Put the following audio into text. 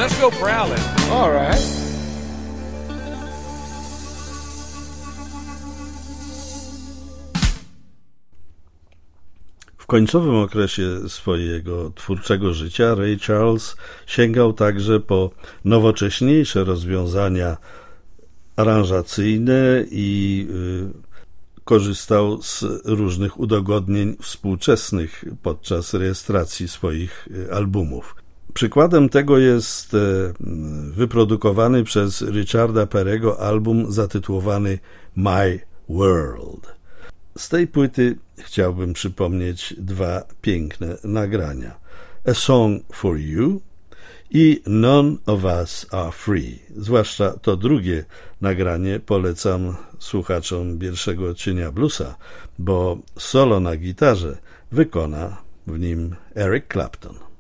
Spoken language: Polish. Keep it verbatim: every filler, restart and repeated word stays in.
Let's go prowling. All right. W końcowym okresie swojego twórczego życia Ray Charles sięgał także po nowocześniejsze rozwiązania aranżacyjne i y, korzystał z różnych udogodnień współczesnych podczas rejestracji swoich y, albumów. Przykładem tego jest y, wyprodukowany przez Richarda Perego album zatytułowany My World. Z tej płyty chciałbym przypomnieć dwa piękne nagrania. A Song for You i None of Us Are Free. Zwłaszcza to drugie nagranie polecam słuchaczom Pierwszego Odcienia Bluesa, bo solo na gitarze wykona w nim Eric Clapton.